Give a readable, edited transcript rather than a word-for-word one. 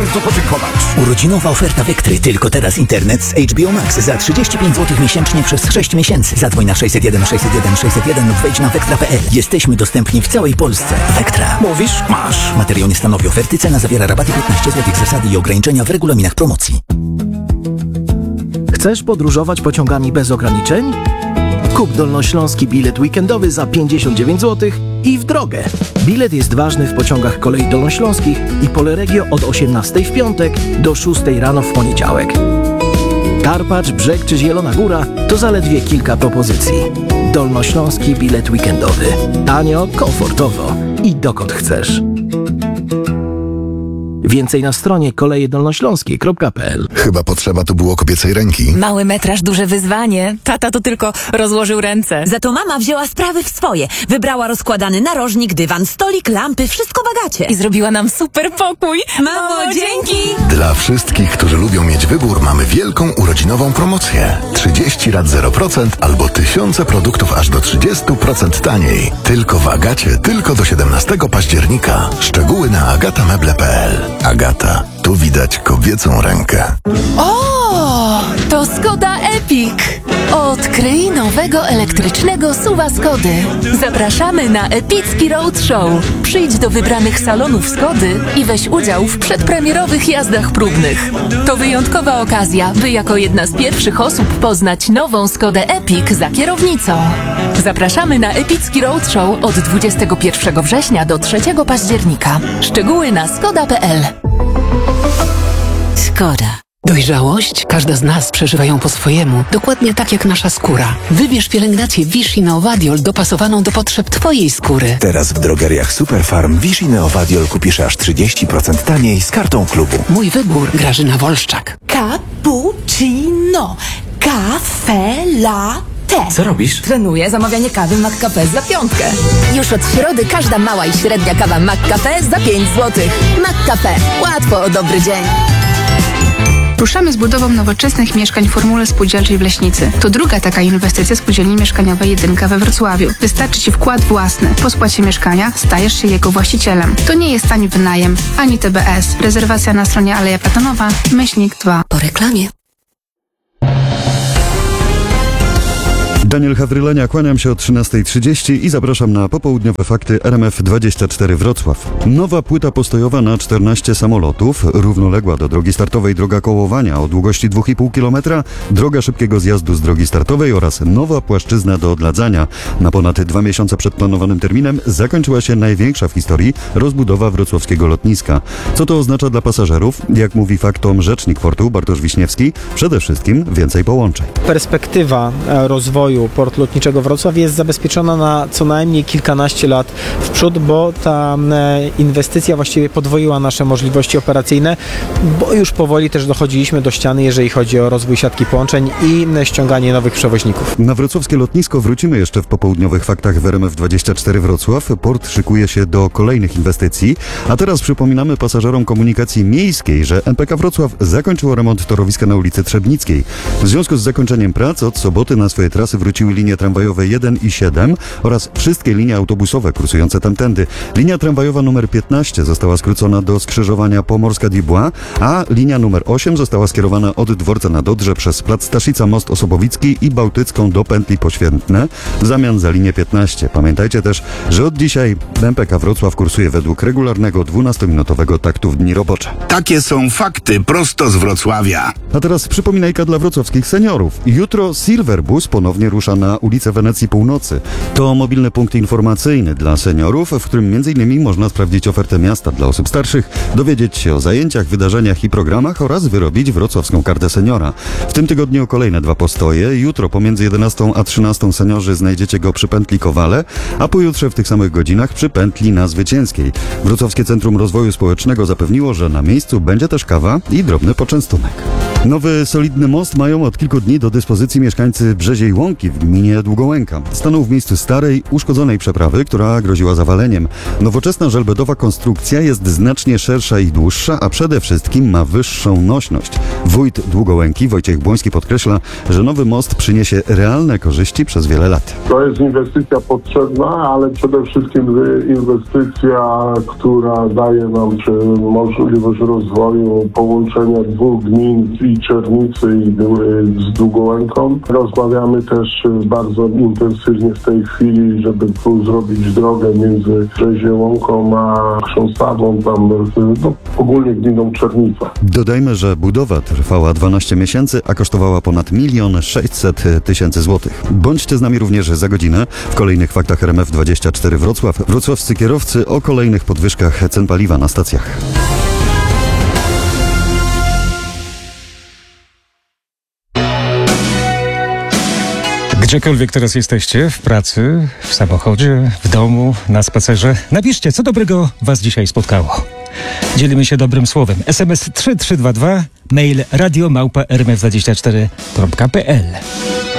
bardzo podziękować. Urodzinowa oferta Vectry. Tylko teraz internet z HBO Max za 35 zł miesięcznie przez 6 miesięcy. Zadzwoń na 601 601 601 lub wejdź na vectra.pl. Jesteśmy dostępni w całej Polsce. Vectra. Mówisz? Masz. Materiał nie stanowi oferty. Cena zawiera rabaty 15 zł. Zasady i ograniczenia w regulaminach promocji. Chcesz podróżować pociągami bez ograniczeń? Kup dolnośląski bilet weekendowy za 59 zł i w drogę. Bilet jest ważny w pociągach kolei dolnośląskich i Poleregio od 18 w piątek do 6 rano w poniedziałek. Karpacz, Brzeg czy Zielona Góra to zaledwie kilka propozycji. Dolnośląski bilet weekendowy. Tanio, komfortowo i dokąd chcesz. Więcej na stronie kolejedolnośląskie.pl. Chyba potrzeba tu było kobiecej ręki. Mały metraż, duże wyzwanie. Tata to tylko rozłożył ręce. Za to mama wzięła sprawy w swoje. Wybrała rozkładany narożnik, dywan, stolik, lampy, wszystko w Agacie. I zrobiła nam super pokój. Mamo, dzięki! Dla wszystkich, którzy lubią mieć wybór, mamy wielką urodzinową promocję. 30 lat 0% albo tysiące produktów aż do 30% taniej. Tylko w Agacie, tylko do 17 października. Szczegóły na agatameble.pl. Agata, tu widać kobiecą rękę. O, to Skoda Epic. Odkryj nowego elektrycznego SUV-a Skody. Zapraszamy na Epicki Roadshow. Przyjdź do wybranych salonów Skody i weź udział w przedpremierowych jazdach próbnych. To wyjątkowa okazja, by jako jedna z pierwszych osób poznać nową Skodę Epic za kierownicą. Zapraszamy na Epicki Roadshow od 21 września do 3 października. Szczegóły na skoda.pl. Skoda. Dojrzałość? Każda z nas przeżywa ją po swojemu, dokładnie tak jak nasza skóra. Wybierz pielęgnację Vichy Neovadiol dopasowaną do potrzeb Twojej skóry. Teraz w drogeriach Superfarm Vichy Neovadiol kupisz aż 30% taniej z kartą klubu. Mój wybór, Grażyna Wolszczak. Cappuccino. Cafe latte. Co robisz? Trenuję zamawianie kawy McCafe za 5. Już od środy każda mała i średnia kawa McCafe za 5 zł. McCafe. Łatwo o dobry dzień. Ruszamy z budową nowoczesnych mieszkań w formule spółdzielczej w Leśnicy. To druga taka inwestycja spółdzielni mieszkaniowej Jedynka we Wrocławiu. Wystarczy Ci wkład własny. Po spłacie mieszkania stajesz się jego właścicielem. To nie jest ani wynajem, ani TBS. Rezerwacja na stronie Aleja Platonowa, /2. Po reklamie. Daniel Hawrylenia, kłaniam się o 13:30 i zapraszam na popołudniowe fakty RMF24 Wrocław. Nowa płyta postojowa na 14 samolotów, równoległa do drogi startowej droga kołowania o długości 2,5 km, droga szybkiego zjazdu z drogi startowej oraz nowa płaszczyzna do odladzania. Na ponad 2 miesiące przed planowanym terminem zakończyła się największa w historii rozbudowa wrocławskiego lotniska. Co to oznacza dla pasażerów? Jak mówi faktom rzecznik portu Bartosz Wiśniewski, przede wszystkim więcej połączeń. Perspektywa rozwoju portu lotniczego Wrocław jest zabezpieczona na co najmniej kilkanaście lat w przód, bo ta inwestycja właściwie podwoiła nasze możliwości operacyjne, bo już powoli też dochodziliśmy do ściany, jeżeli chodzi o rozwój siatki połączeń i ściąganie nowych przewoźników. Na wrocławskie lotnisko wrócimy jeszcze w popołudniowych faktach w RMF24 Wrocław. Port szykuje się do kolejnych inwestycji, a teraz przypominamy pasażerom komunikacji miejskiej, że MPK Wrocław zakończyło remont torowiska na ulicy Trzebnickiej. W związku z zakończeniem prac od soboty na swoje trasy wróciły linie tramwajowe 1 i 7 oraz wszystkie linie autobusowe kursujące tamtędy. Linia tramwajowa numer 15 została skrócona do skrzyżowania Pomorska-Dibois, a linia numer 8 została skierowana od dworca na Dodrze przez plac Staszica, Most Osobowicki i Bałtycką do pętli Poświętne w zamian za linię 15. Pamiętajcie też, że od dzisiaj MPK Wrocław kursuje według regularnego 12-minutowego taktu w dni robocze. Takie są fakty prosto z Wrocławia. A teraz przypominajka dla wrocławskich seniorów. Jutro Silverbus ponownie rusza na ulicę Wenecji Północy. To mobilny punkt informacyjny dla seniorów, w którym m.in. można sprawdzić ofertę miasta dla osób starszych, dowiedzieć się o zajęciach, wydarzeniach i programach oraz wyrobić wrocławską kartę seniora. W tym tygodniu kolejne 2 postoje. Jutro pomiędzy 11 a 13 seniorzy znajdziecie go przy pętli Kowale, a pojutrze w tych samych godzinach przy pętli na Zwycięskiej. Wrocławskie Centrum Rozwoju Społecznego zapewniło, że na miejscu będzie też kawa i drobny poczęstunek. Nowy, solidny most mają od kilku dni do dyspozycji mieszkańcy Brzeziej Łąki w gminie Długołęka. Stanął w miejscu starej, uszkodzonej przeprawy, która groziła zawaleniem. Nowoczesna żelbedowa konstrukcja jest znacznie szersza i dłuższa, a przede wszystkim ma wyższą nośność. Wójt Długołęki, Wojciech Błoński, podkreśla, że nowy most przyniesie realne korzyści przez wiele lat. To jest inwestycja potrzebna, ale przede wszystkim inwestycja, która daje nam możliwość rozwoju połączenia dwóch gmin i Czernicy z Długołęką. Rozmawiamy też bardzo intensywnie w tej chwili, żeby tu zrobić drogę między Brzezią Łąką a Chrząstawą, tam ogólnie gminą Czernica. Dodajmy, że budowa trwała 12 miesięcy, a kosztowała ponad 1 600 000 złotych. Bądźcie z nami również za godzinę. W kolejnych faktach RMF24 Wrocław. Wrocławscy kierowcy o kolejnych podwyżkach cen paliwa na stacjach. Gdziekolwiek teraz jesteście, w pracy, w samochodzie, w domu, na spacerze, napiszcie, co dobrego was dzisiaj spotkało. Dzielimy się dobrym słowem. SMS 3322, mail radio@rmf24.pl.